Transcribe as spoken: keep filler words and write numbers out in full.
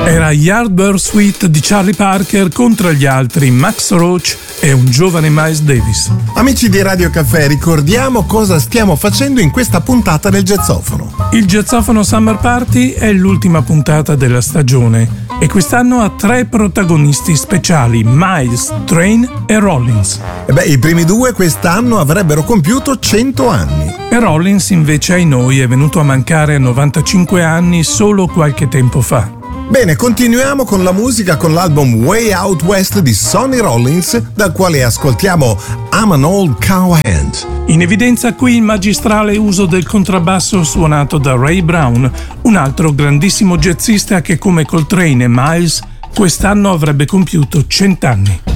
Era Yardbird Suite di Charlie Parker contro gli altri Max Roach e un giovane Miles Davis. Amici di Radio Caffè, ricordiamo cosa stiamo facendo in questa puntata del Jazzofono. Il Jazzofono Summer Party è l'ultima puntata della stagione e quest'anno ha tre protagonisti speciali, Miles, Train e Rollins. E beh, i primi due quest'anno avrebbero compiuto cento anni. E Rollins invece ai noi è venuto a mancare a novantacinque anni solo qualche tempo fa. Bene, continuiamo con la musica con l'album Way Out West di Sonny Rollins, dal quale ascoltiamo I'm an Old Cowhand. In evidenza qui il magistrale uso del contrabbasso suonato da Ray Brown, un altro grandissimo jazzista che come Coltrane e Miles quest'anno avrebbe compiuto cent'anni.